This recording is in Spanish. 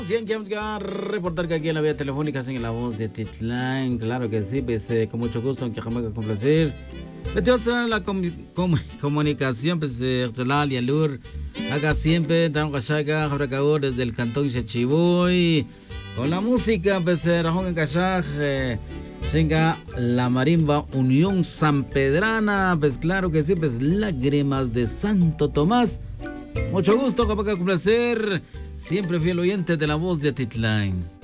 Bien, que vamos a reportar que aquí en la vía telefónica en la voz de Titlán, claro que sí, pues con mucho gusto, aunque jamás con placer. Metidos a la comunicación, pues Arcelal y Alur, haga siempre, Dan Huachaca, Jabracabur, desde el cantón Chechiboy, con la música, pues Rajón en Cachaj, venga la marimba Unión San Pedrana, pues claro que sí, pues Lágrimas de Santo Tomás. Mucho gusto, capaz con placer. Siempre fiel oyente de la voz de Atitlán.